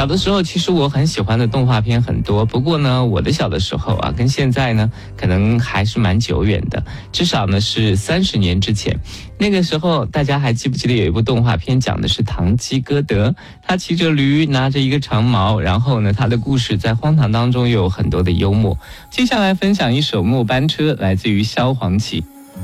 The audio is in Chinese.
小的时候，其实我很喜欢的动画片很多，不过呢，我的小的时候啊，跟现在呢，可能还是蛮久远的，至少呢是30年之前。那个时候，大家还记不记得有一部动画片讲的是堂吉诃德，他骑着驴，拿着一个长矛，然后呢，他的故事在荒唐当中又有很多的幽默。接下来分享一首《末班车》，来自于萧煌奇。